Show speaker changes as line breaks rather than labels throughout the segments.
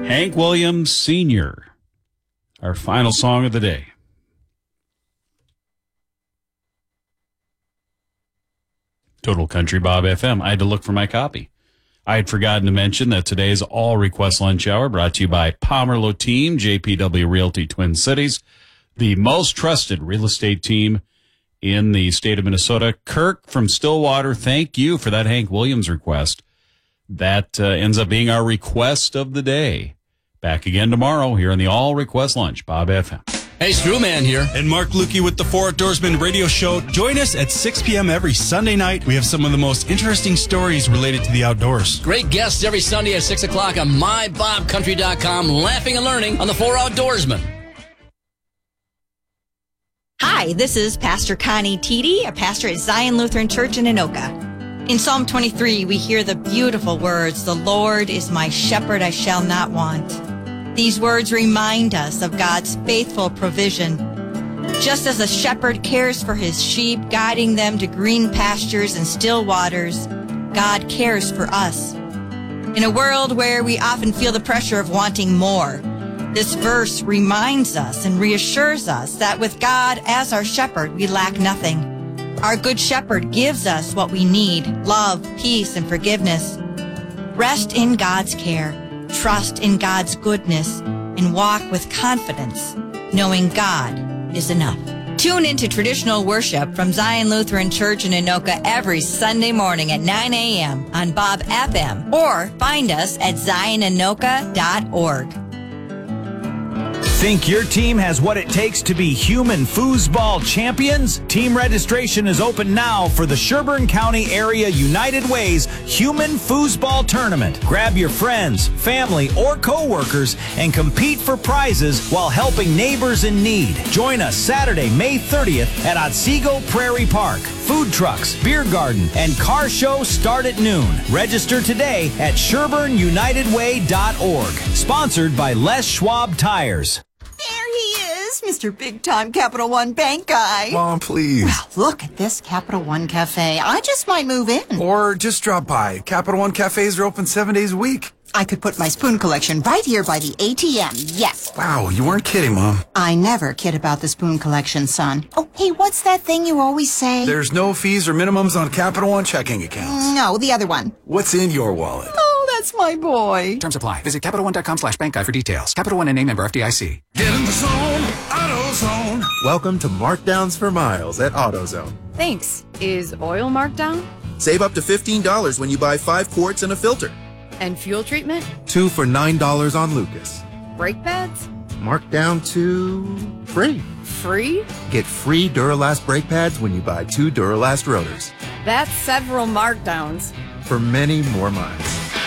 Hank Williams Sr., our final song of the day. Total Country Bob FM. I had to look for my copy. I had forgotten to mention that today's All Request Lunch Hour brought to you by Pomerleau Team, JPW Realty Twin Cities, the most trusted real estate team in the state of Minnesota. Kirk from Stillwater, thank you for that Hank Williams request. That ends up being our request of the day. Back again tomorrow here on the All Request Lunch, Bob FM.
Hey, Screwman here.
And Mark Lukey with the Four Outdoorsmen radio show. Join us at 6 p.m. every Sunday night. We have some of the most interesting stories related to the outdoors.
Great guests every Sunday at 6 o'clock on mybobcountry.com. Laughing and learning on the Four Outdoorsmen.
Hi, this is Pastor Connie Teedy, a pastor at Zion Lutheran Church in Anoka. In Psalm 23, we hear the beautiful words, "The Lord is my shepherd, I shall not want." These words remind us of God's faithful provision. Just as a shepherd cares for his sheep, guiding them to green pastures and still waters, God cares for us. In a world where we often feel the pressure of wanting more, this verse reminds us and reassures us that with God as our shepherd, we lack nothing. Our good shepherd gives us what we need: love, peace, and forgiveness. Rest in God's care, trust in God's goodness, and walk with confidence, knowing God is enough. Tune into traditional worship from Zion Lutheran Church in Anoka every Sunday morning at 9 a.m. on Bob FM, or find us at zionanoka.org.
Think your team has what it takes to be human foosball champions? Team registration is open now for the Sherburne County Area United Way's Human Foosball Tournament. Grab your friends, family, or co-workers and compete for prizes while helping neighbors in need. Join us Saturday, May 30th at Otsego Prairie Park. Food trucks, beer garden, and car show start at noon. Register today at SherburneUnitedWay.org. Sponsored by Les Schwab Tires.
There he is, Mr. Big Time Capital One Bank guy.
Mom, please.
Well, look at this Capital One Cafe. I just might move in.
Or just drop by. Capital One Cafes are open 7 days a week.
I could put my spoon collection right here by the ATM, yes.
Wow, you weren't kidding, Mom.
I never kid about the spoon collection, son. Oh, hey, what's that thing you always say?
There's no fees or minimums on Capital One checking accounts.
No, the other one.
What's in your wallet?
Oh, that's my boy.
Terms apply. Visit CapitalOne.com/bank guide for details. Capital One and member FDIC.
Get in the zone, AutoZone.
Welcome to Markdowns for Miles at AutoZone.
Thanks. Is oil marked down?
Save up to $15 when you buy 5 quarts and a filter.
And fuel treatment?
2 for $9 on Lucas.
Brake pads?
Marked down to free.
Free?
Get free Duralast brake pads when you buy 2 Duralast rotors.
That's several markdowns.
For many more miles.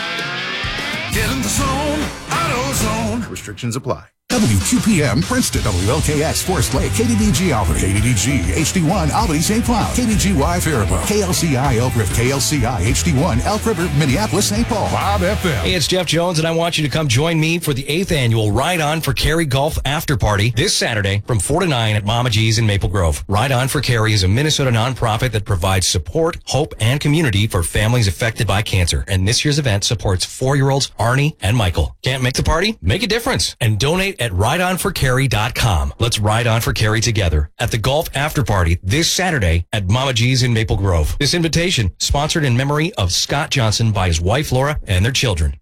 Get in the zone, AutoZone.
Restrictions apply.
WQPM Princeton, WLKX Forest Lake, KDDG Albany, KDDG HD1 Albany St. Cloud, KDGY Faribault, KLCI Elk River, KLCI HD1 Elk River, Minneapolis St. Paul.
Bob FM. Hey, it's Jeff Jones, and I want you to come join me for the 8th annual Ride On for Carrie Golf After Party this Saturday from 4 to 9 at Mama G's in Maple Grove. Ride On for Carrie is a Minnesota nonprofit that provides support, hope, and community for families affected by cancer. And this year's event supports 4-year-olds Arnie and Michael. Can't make the party? Make a difference and donate at rideonforcarrie.com. Let's ride on for Carrie together at the Golf After Party this Saturday at Mama G's in Maple Grove. This invitation sponsored in memory of Scott Johnson by his wife Laura and their children.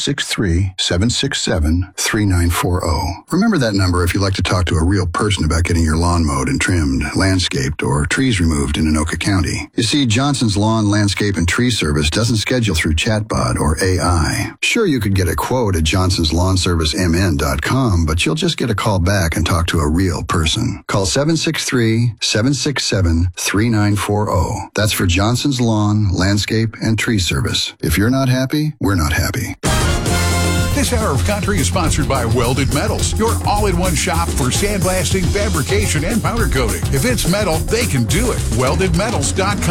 763-767-3940. Remember that number if you'd like to talk to a real person about getting your lawn mowed and trimmed, landscaped, or trees removed in Anoka County. You see, Johnson's Lawn, Landscape, and Tree Service doesn't schedule through chatbot or AI. Sure, you could get a quote at johnsonslawnservicemn.com, but you'll just get a call back and talk to a real person. Call 763-767-3940. That's for Johnson's Lawn, Landscape, and Tree Service. If you're not happy, we're not happy.
This hour of country is sponsored by Welded Metals, your all-in-one shop for sandblasting, fabrication, and powder coating. If it's metal, they can do it. WeldedMetals.com.